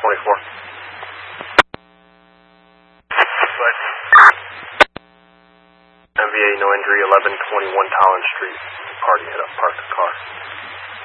24. But MVA, no injury, 1121 Collins Street. Party hit up, parked the car.